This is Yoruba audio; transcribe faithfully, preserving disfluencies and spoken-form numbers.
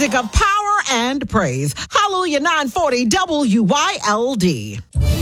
music of power and praise. Hallelujah nine forty W Y L D.